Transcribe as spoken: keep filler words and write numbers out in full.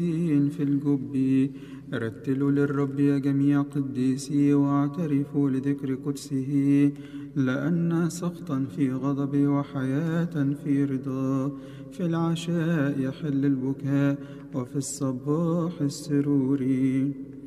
في الجب. رتلوا للرب يا جميع قديسي، واعترفوا لذكر قدسه، لأن سخطا في غضب وحياة في رضا. في العشاء يحل البكاء، وفي الصباح السرور.